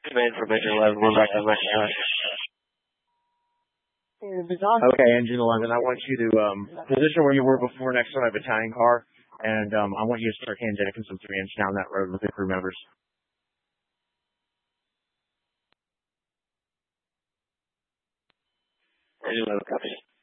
Man from Engine 11, we're back on my shot. Okay, Engine 11, I want you to position where you were before next to my battalion car, and I want you to start hand decking some 3-inch down that road with the crew members. Engine 11, copy.